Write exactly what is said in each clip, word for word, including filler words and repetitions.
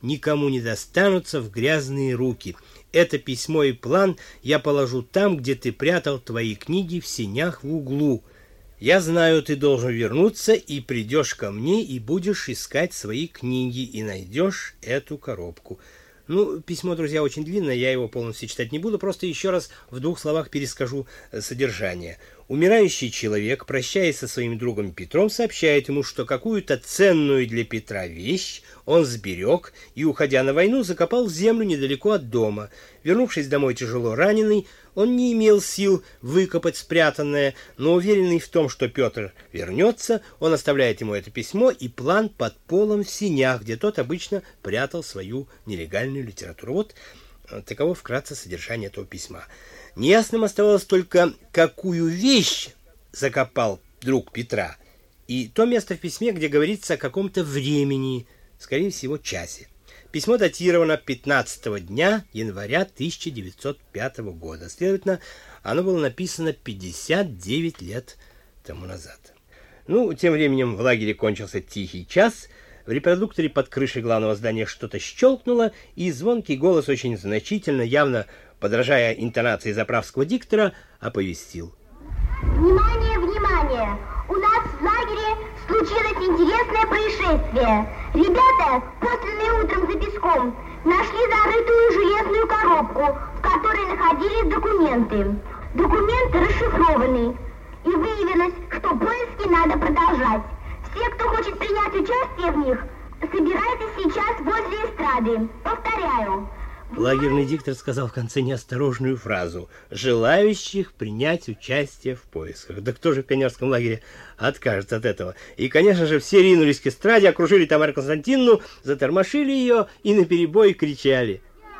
никому не достанутся в грязные руки. Это письмо и план я положу там, где ты прятал твои книги в сенях в углу. Я знаю, ты должен вернуться и придешь ко мне и будешь искать свои книги и найдешь эту коробку. Ну, письмо, друзья, очень длинное, я его полностью читать не буду, просто еще раз в двух словах перескажу содержание. Умирающий человек, прощаясь со своим другом Петром, сообщает ему, что какую-то ценную для Петра вещь он сберег и, уходя на войну, закопал в землю недалеко от дома. Вернувшись домой тяжело раненый, он не имел сил выкопать спрятанное, но уверенный в том, что Петр вернется, он оставляет ему это письмо и план под полом в сенях, где тот обычно прятал свою нелегальную литературу. Вот таково вкратце содержание этого письма. Неясным оставалось только, какую вещь закопал друг Петра, и то место в письме, где говорится о каком-то времени, скорее всего, часе. Письмо датировано пятнадцатого дня января тысяча девятьсот пятого года. Следовательно, оно было написано пятьдесят девять лет тому назад. Ну, тем временем в лагере кончился тихий час. В репродукторе под крышей главного здания что-то щелкнуло, и звонкий голос очень значительно, явно подражая интонации заправского диктора, оповестил. Внимание, внимание! У нас в лагере случилось интересное происшествие. Ребята, посланные утром за песком, нашли зарытую железную коробку, в которой находились документы. Документы расшифрованы, и выявилось, что поиски надо продолжать. Все, кто хочет принять участие в них, собирайтесь сейчас возле эстрады. Повторяю. Лагерный диктор сказал в конце неосторожную фразу: желающих принять участие в поисках. Да кто же в пионерском лагере откажется от этого? И, конечно же, все ринулись к эстраде, окружили Тамару Константиновну, затормошили ее и наперебой кричали.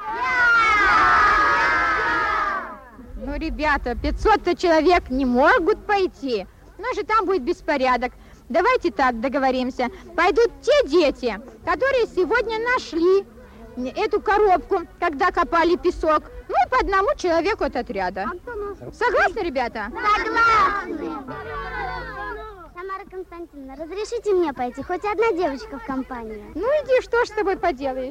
Ну, ребята, пятьсот человек не могут пойти. У нас же там будет беспорядок. Давайте так договоримся. Пойдут те дети, которые сегодня нашли эту коробку, когда копали песок. Ну и по одному человеку от отряда. Согласны, ребята? Согласны. Тамара Константиновна, разрешите мне пойти? Хоть одна девочка в компании. Ну иди, что ж с тобой поделаешь?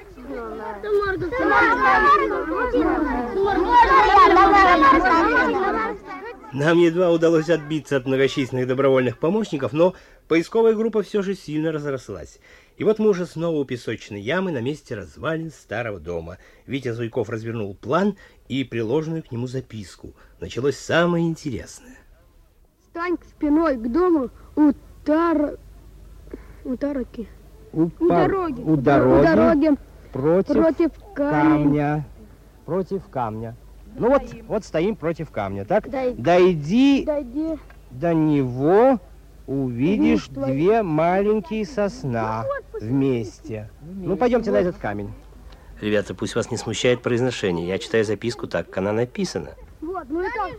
Нам едва удалось отбиться от многочисленных добровольных помощников, но поисковая группа все же сильно разрослась. И вот мы уже снова у песочной ямы на месте развалин старого дома. Витя Зуйков развернул план и приложенную к нему записку. Началось самое интересное. Стань спиной к дому у тар... у тараки. У, у пар... дороги. У дороги. У дороги. Против, против камня. камня. Против камня. Ну вот, вот стоим против камня, так? Дай... Дойди, Дойди до него, увидишь Угу, две маленькие сосна вместе. вместе. Ну, пойдемте вот на этот камень. Ребята, пусть вас не смущает произношение. Я читаю записку так, как она написана. Вот, ну и так.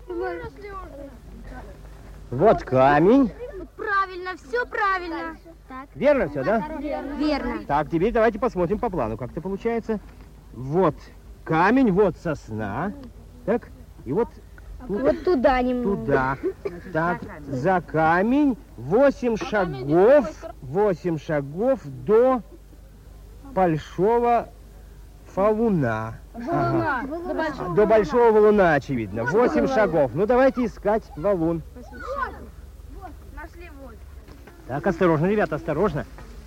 Вот камень. Правильно, все правильно. Так. Верно все, да? Верно. Так, теперь давайте посмотрим по плану, как это получается. Вот камень, вот сосна. Так, и вот... Вот туда немного. Туда. Так, за камень восемь шагов, восемь шагов до большого валуна. Ага. До большого, до большого валуна, очевидно. Восемь шагов. Ну, давайте искать валун. Нашли вот. Так, осторожно, ребята, осторожно.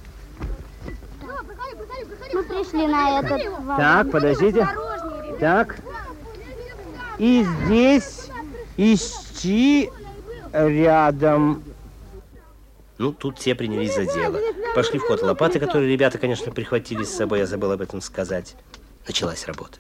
Мы пришли на этот валун. Так, подождите. Так. И здесь ищи рядом. Ну, тут все принялись за дело. Пошли в ход лопаты, которые ребята, конечно, прихватили с собой, я забыл об этом сказать. Началась работа.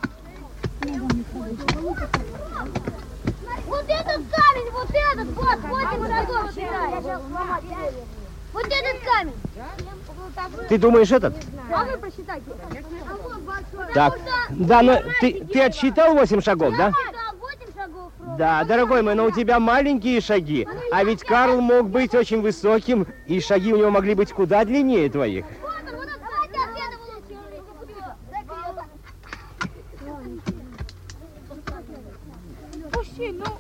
Вот этот камень, вот этот, вот, восемь шагов считай. Вот этот камень. Ты думаешь этот? А вы просчитайте. Так, да, но ты, ты отсчитал восемь шагов, да? Да, восемь шагов. Да, дорогой мой, но у тебя маленькие шаги. А ведь Карл мог быть очень высоким, и шаги у него могли быть куда длиннее твоих. Пусти, ну...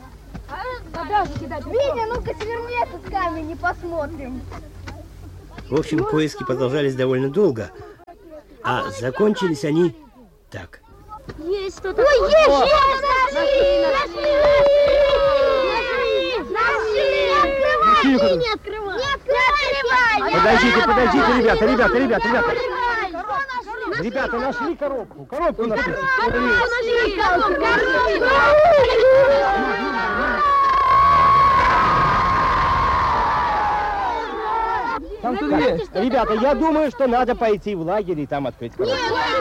Витя, ну-ка сверни этот камень и посмотрим. В общем, поиски продолжались довольно долго. А закончились они так. Есть что-то. Ой, есть, есть, нашли, нашли, нашли, нашли. Не открывай, не открывай. Подождите, подождите, ребята, ребята, ребята, ребята. Ребята, нашли коробку. Коробку нашли. Нашли коробку. Там кто есть? Ребята, я думаю, что надо пойти в лагерь и там открыть коробку.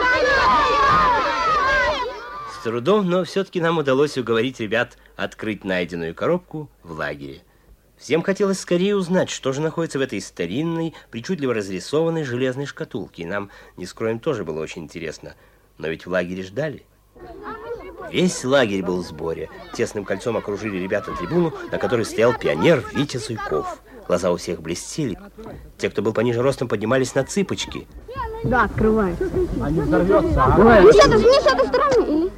С трудом, но все-таки нам удалось уговорить ребят открыть найденную коробку в лагере. Всем хотелось скорее узнать, что же находится в этой старинной, причудливо разрисованной железной шкатулке. И нам, не скроем, тоже было очень интересно. Но ведь в лагере ждали. Весь лагерь был в сборе. Тесным кольцом окружили ребята трибуну, на которой стоял пионер Витя Суйков. Глаза у всех блестели. Те, кто был пониже ростом, поднимались на цыпочки. Да, открывай. А не взорвется, а? Не с этой, не с этой стороны, или?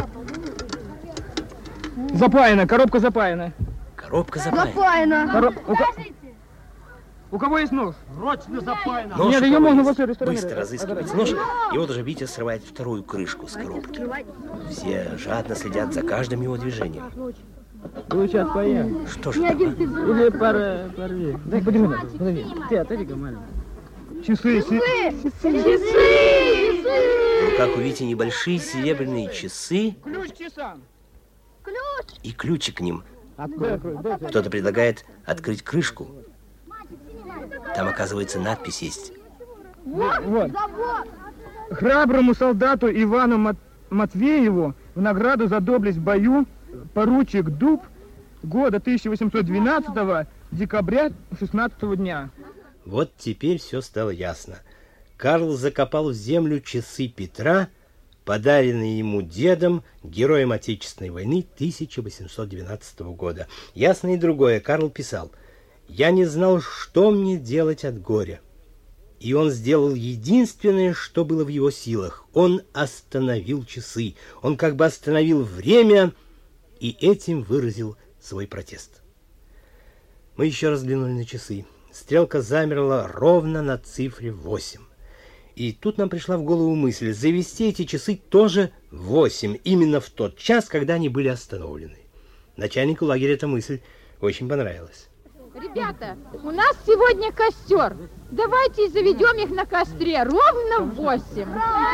Запаяна, коробка запаяна. Коробка запаяна. Запаяна. Короб... У, ко... у кого есть нож? Срочно запаяна. Нож Нет, у ее кого можно есть? вот с этой стороны. Быстро разыскивается нож, и вот уже Витя срывает вторую крышку с коробки. Все жадно следят за каждым его движением. Сейчас поем. Что же там? Или пора, порви. Дай, подержи, подожди. Ты, отойди-ка, маленький. Часы, Часы! В руках у Вити небольшие серебряные часы Ключ к часам. и ключик к ним. Открой, открой, дай. Кто-то предлагает открыть крышку. Там, оказывается, надпись есть. Вот. Храброму солдату Ивану Мат... Матвееву в награду за доблесть в бою поручик Дуб года тысяча восемьсот двенадцатого, декабря шестнадцатого дня. Вот теперь все стало ясно. Карл закопал в землю часы Петра, подаренные ему дедом, героем Отечественной войны тысяча восемьсот двенадцатого года. Ясно и другое. Карл писал: «Я не знал, что мне делать от горя». И он сделал единственное, что было в его силах. Он остановил часы. Он как бы остановил время и этим выразил свой протест. Мы еще раз взглянули на часы. Стрелка замерла ровно на цифре восемь. И тут нам пришла в голову мысль завести эти часы тоже в восемь, именно в тот час, когда они были остановлены. Начальнику лагеря эта мысль очень понравилась. Ребята, у нас сегодня костер. Давайте заведем их на костре ровно в восемь.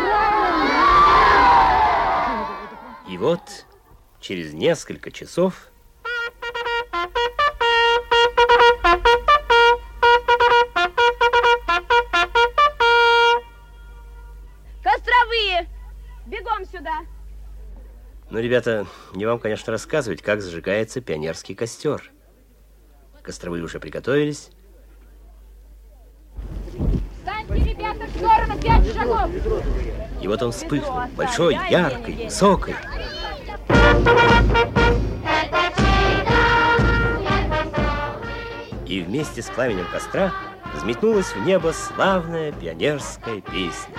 И вот через несколько часов Костровые! Бегом сюда! Ну, ребята, не вам, конечно, рассказывать, как зажигается пионерский костер. Костровые уже приготовились. Встаньте, ребята, в сторону, пять шагов. И вот он вспыхнул, большой, яркий, высокий. И вместе с пламенем костра взметнулась в небо славная пионерская песня.